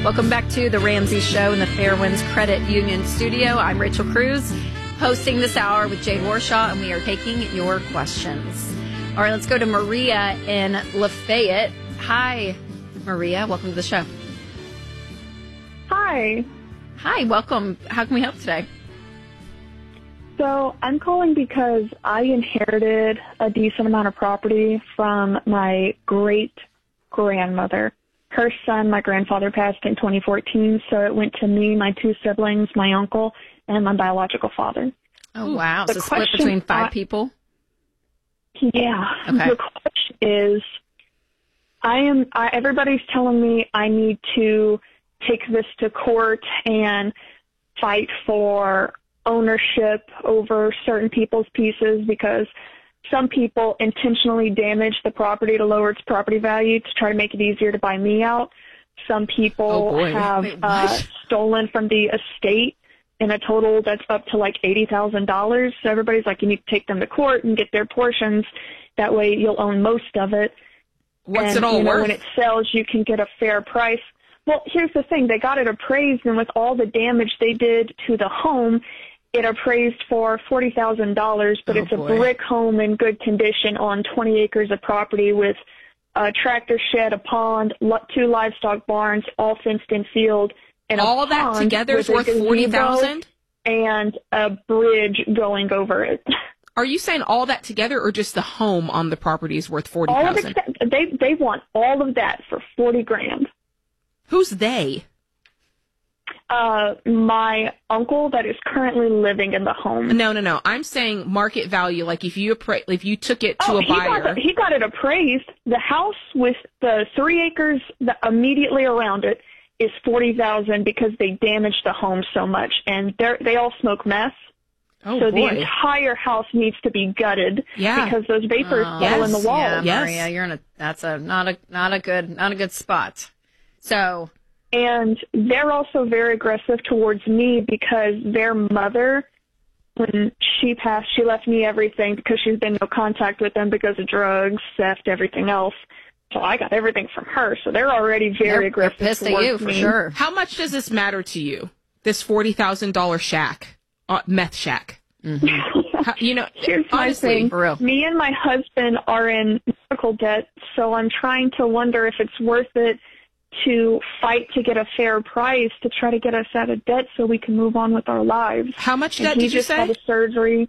Welcome back to the Ramsey Show in the Fairwinds Credit Union studio. I'm Rachel Cruz, hosting this hour with Jade Warshaw, and we are taking your questions. All right, let's go to Maria in Lafayette. Hi, Maria. Welcome to the show. Hi. Hi, welcome. How can we help today? So I'm calling because I inherited a decent amount of property from my great-grandmother. Her son, my grandfather, passed in 2014, so it went to me, my two siblings, my uncle, and my biological father. Oh, wow. The So split between five people? Yeah. Okay. The question is, everybody's telling me I need to take this to court and fight for ownership over certain people's pieces because some people intentionally damage the property to lower its property value to try to make it easier to buy me out. Some people have stolen from the estate in a total that's up to like $80,000. So everybody's like, you need to take them to court and get their portions. That way you'll own most of it. What's it all worth? When it sells, you can get a fair price. Well, here's the thing. They got it appraised, and with all the damage they did to the home, it appraised for $40,000, but it's a brick home in good condition on 20 acres of property with a tractor shed, a pond, 2 livestock barns, all fenced in field, and all that together is worth $40,000, and a bridge going over it. Are you saying all that together, or just the home on the property is worth $40,000? They want all of that for $40,000. Who's they? My uncle that is currently living in the home. No. I'm saying market value. Like if you took it to a buyer. He got it appraised. The house with the 3 acres immediately around it is $40,000 because they damaged the home so much, and they all smoke meth. Oh, so boy. The entire house needs to be gutted because those vapors fall in the walls. Yeah, Maria, you're that's not a good spot. So. And they're also very aggressive towards me because their mother, when she passed, she left me everything because she's been in no contact with them because of drugs, theft, everything else. So I got everything from her. So they're already very aggressive pissed towards at you, for me. sure. How much does this matter to you? This $40,000 shack, meth shack. Mm-hmm. Here's my thing. For real. Me and my husband are in medical debt, so I'm trying to wonder if it's worth it to fight to get a fair price to try to get us out of debt so we can move on with our lives. How much debt did you say? He just had a surgery.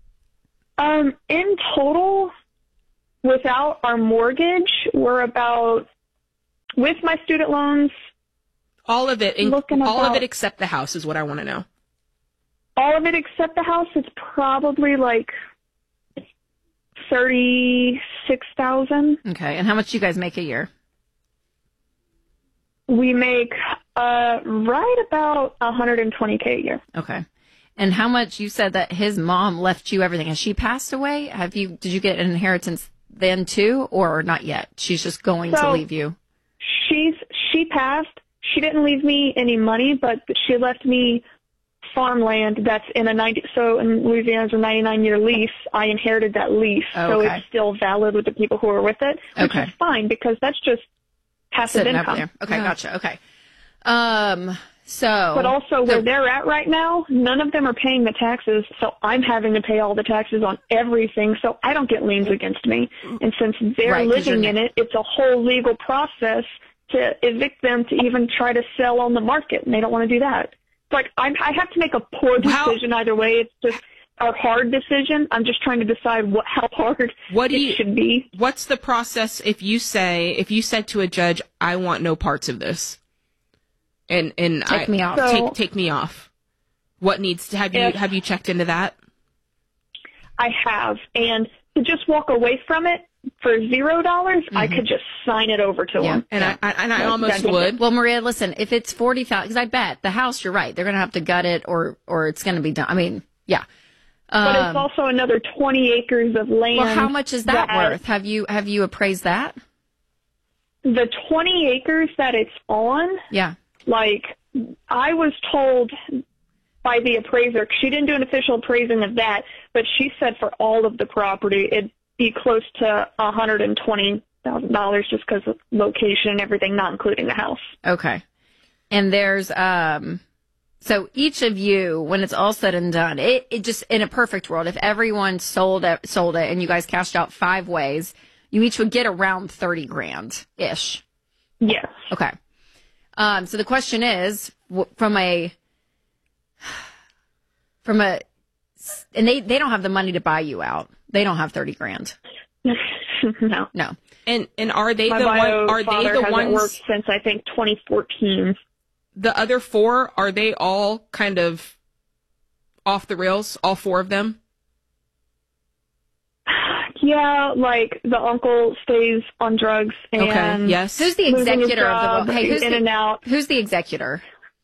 In total, without our mortgage, we're about, with my student loans, all of it except the house is what I want to know. All of it except the house, it's probably like $36,000. Okay, and how much do you guys make a year? We make right about $120K a year. Okay. And how much, you said that his mom left you everything. Has she passed away? Did you get an inheritance then too, or not yet? She's just going to leave you. She passed. She didn't leave me any money, but she left me farmland that's in in Louisiana is a 99-year lease. I inherited that lease, so it's still valid with the people who are with it, which is fine because that's just passive income. There. Okay, gotcha. Okay. But also where they're at right now, none of them are paying the taxes, so I'm having to pay all the taxes on everything, so I don't get liens against me. And since they're living in it, it's a whole legal process to evict them to even try to sell on the market, and they don't want to do that. Like, I have to make a poor decision either way. It's just a hard decision. I'm just trying to decide how hard it should be. What's the process if you said to a judge, I want no parts of this? And take me off. Take me off. What needs to have you checked into that? I have, and to just walk away from it for $0, I could just sign it over to them. And I almost would. Well, Maria, listen, if it's $40,000, because I bet the house, you're right, they're going to have to gut it or it's going to be done. I mean, yeah. But it's also another 20 acres of land. Well, how much is that worth? Have you appraised that? The 20 acres that it's on? Yeah. Like, I was told by the appraiser, she didn't do an official appraising of that, but she said for all of the property, it'd be close to $120,000 just because of location and everything, not including the house. Okay. And there's, so each of you, when it's all said and done, it just, in a perfect world, if everyone sold it and you guys cashed out 5 ways, you each would get around 30 grand ish. Yes. Okay. So the question is, from a, and they don't have the money to buy you out. They don't have 30 grand. No. No. And are they My the one? Are father they the hasn't ones? worked since I think 2014. The other 4, are they all kind of off the rails? All 4 of them? Yeah, like the uncle stays on drugs and Okay. Yes. Who's the losing his executor of job, the, hey, in and out. who's the executor?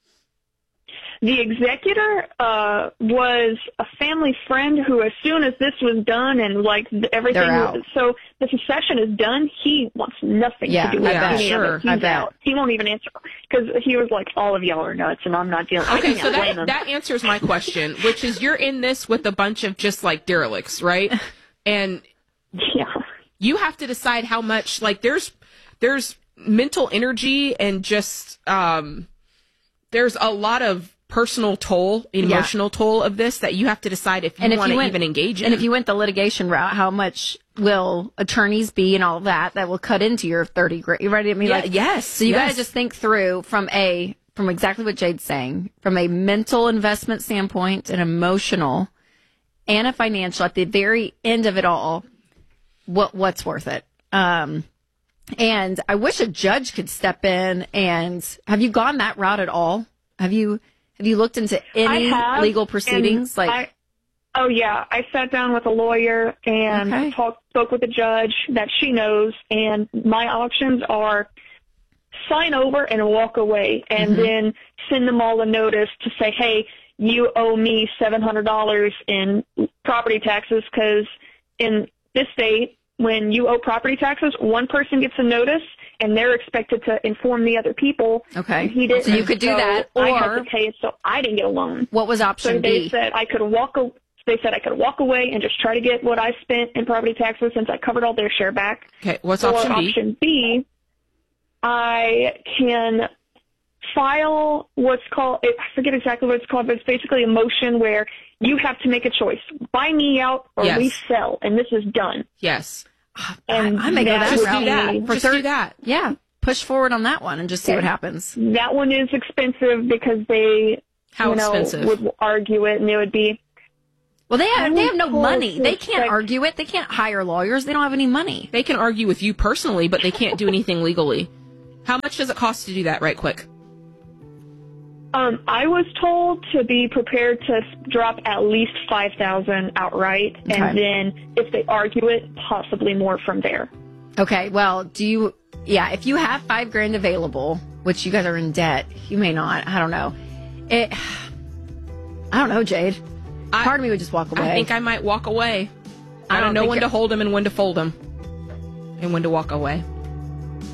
The executor was a family friend who, as soon as this was done and like everything, They're out. so the succession is done, he wants nothing Yeah, to do with I bet. any Sure, of it. He's I bet. out. He won't even answer because he was like, "All of y'all are nuts, and I'm not dealing." Okay, I so can't blame him. that answers my question, which is you're in this with a bunch of just like derelicts, right? And Yeah. you have to decide how much, like there's mental energy and just there's a lot of personal toll, emotional toll of this that you have to decide if you want to even engage in. And if you went the litigation route, how much will attorneys be and all that will cut into your 30 grand? You ready? I mean, yes. So you got to just think through from exactly what Jade's saying, from a mental investment standpoint, an emotional and a financial, at the very end of it all, what's worth it. And I wish a judge could step in. And have you gone that route at all? Have you looked into any legal proceedings? Oh yeah, I sat down with a lawyer and spoke with a judge that she knows, and my options are sign over and walk away, and then send them all a notice to say, hey, you owe me $700 in property taxes, because in this state, when you owe property taxes, one person gets a notice, and they're expected to inform the other people. Okay. He didn't. So you could do that, I or had to pay it, so I didn't get a loan. What was option so they B? said I could walk. They said I could walk away and just try to get what I spent in property taxes, since I covered all their share back. Okay. What's or option B? Option B, I can file what's called, I forget exactly what it's called, but it's basically a motion where you have to make a choice: buy me out or we sell, and this is done. Yes. And I may go that route. Do that. Just do that. Yeah. Push forward on that one and just see what happens. That one is expensive because they expensive? Would argue it, and it would be. Well, they have no money. They can't argue it. They can't hire lawyers. They don't have any money. They can argue with you personally, but they can't do anything legally. How much does it cost to do that, right quick? I was told to be prepared to drop at least $5,000 outright, and then if they argue it, possibly more from there. Okay. Well, if you have $5 grand available, which you guys are in debt, you may not. I don't know. I don't know, Jade. Part of me would just walk away. I think I might walk away. I don't know when to hold them and when to fold them, and when to walk away.